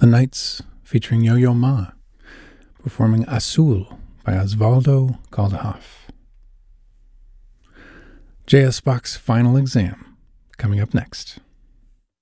The Knights featuring Yo-Yo Ma, performing Azul by Osvaldo Caldahoff. J.S. Bach's Final Exam, coming up next.